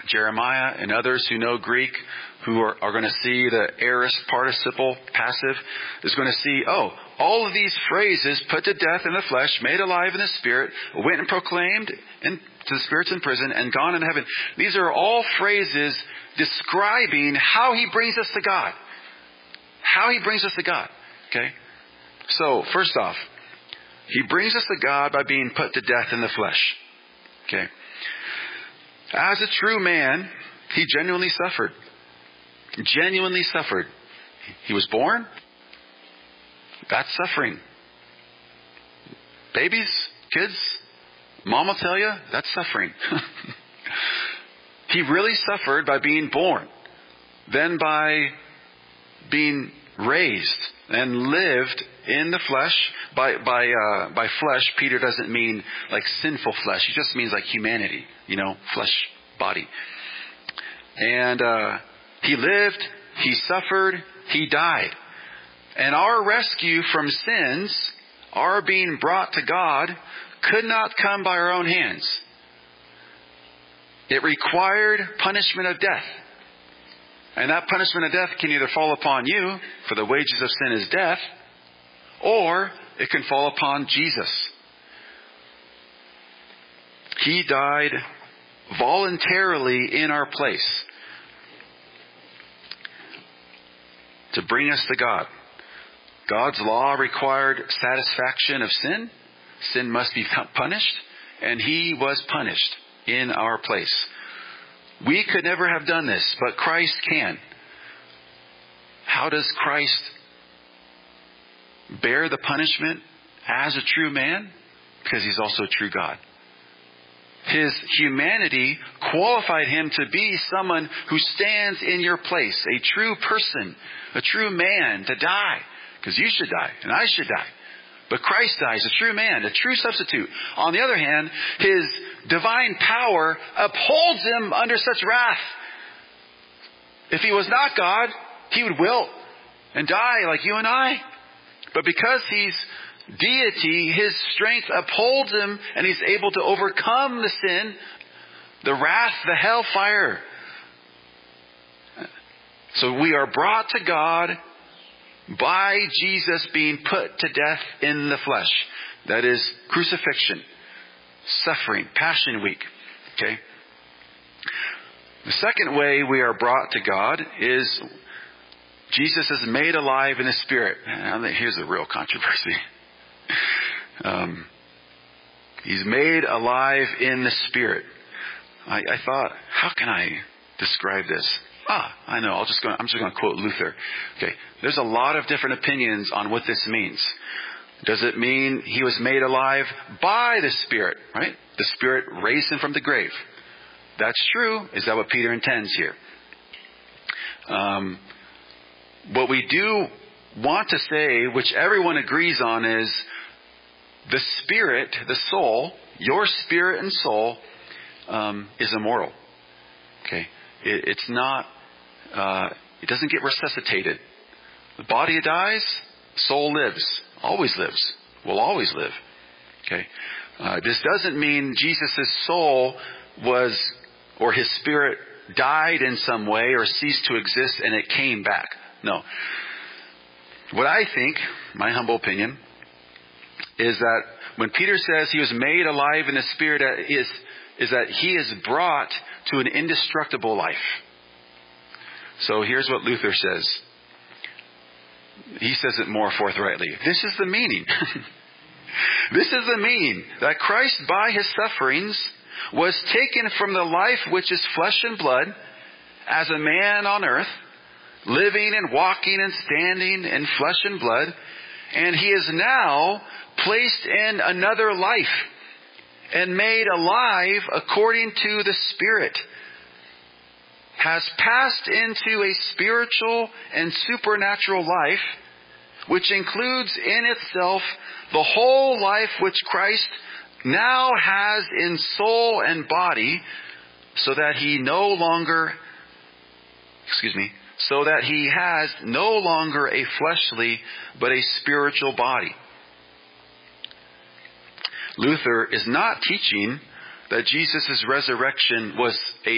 Jeremiah and others who know Greek, who are going to see the aorist participle passive, is going to see, all of these phrases, put to death in the flesh, made alive in the spirit, went and proclaimed to the spirits in prison, and gone in heaven. These are all phrases describing how he brings us to God. How he brings us to God. Okay? So, first off, he brings us to God by being put to death in the flesh. Okay? As a true man, he genuinely suffered. Genuinely suffered. He was born. That's suffering. Babies, kids, mom will tell you, that's suffering. He really suffered by being born. Then by being raised and lived in the flesh. By flesh, Peter doesn't mean like sinful flesh. He just means like humanity, flesh, body. And he lived, he suffered, he died. And our rescue from sins, our being brought to God, could not come by our own hands. It required punishment of death. And that punishment of death can either fall upon you, for the wages of sin is death, or it can fall upon Jesus. He died voluntarily in our place to bring us to God. God's law required satisfaction of sin. Sin must be punished, and he was punished in our place. We could never have done this, but Christ can. How does Christ bear the punishment as a true man? Because he's also a true God. His humanity qualified him to be someone who stands in your place, a true person, a true man, to die. Because you should die, and I should die. But Christ dies, a true man, a true substitute. On the other hand, his divine power upholds him under such wrath. If he was not God, he would wilt and die like you and I. But because he's deity, his strength upholds him, and he's able to overcome the sin, the wrath, the hellfire. So we are brought to God by Jesus being put to death in the flesh. That is crucifixion, suffering, Passion Week. Okay? The second way we are brought to God is Jesus is made alive in the Spirit. Now, here's a real controversy. He's made alive in the Spirit. I thought, how can I describe this? I know. I'm just going to quote Luther. Okay. There's a lot of different opinions on what this means. Does it mean he was made alive by the Spirit, right? The Spirit raised him from the grave. That's true. Is that what Peter intends here? What we do want to say, which everyone agrees on, is the spirit, the soul, your spirit and soul, is immortal. Okay. It's not, it doesn't get resuscitated. The body dies, soul lives, always lives, will always live. Okay. This doesn't mean Jesus' soul or his spirit died in some way or ceased to exist and it came back. No. What I think, my humble opinion, is that when Peter says he was made alive in the Spirit, is that he is brought to an indestructible life. So here's what Luther says. He says it more forthrightly. This is the meaning. This is the meaning, that Christ by his sufferings was taken from the life which is flesh and blood as a man on earth, living and walking and standing in flesh and blood, and he is now placed in another life and made alive according to the Spirit, has passed into a spiritual and supernatural life, which includes in itself the whole life which Christ now has in soul and body, so that he has no longer a fleshly but a spiritual body. Luther is not teaching that Jesus' resurrection was a